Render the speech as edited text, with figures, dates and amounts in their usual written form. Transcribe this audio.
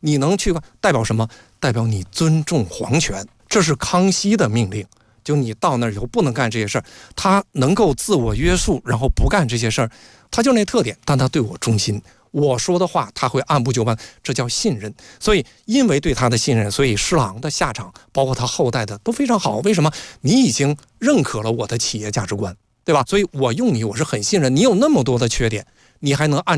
你能去代表什么？代表你尊重皇权，这是康熙的命令。就你到那儿以后不能干这些事儿，他能够自我约束，然后不干这些事儿，他就那特点，但他对我忠心，我说的话他会按部就班，这叫信任。所以因为对他的信任，所以施琅的下场，包括他后代的都非常好。为什么？你已经认可了我的企业价值观，对吧？所以我用你，我是很信任。你有那么多的缺点，你还能按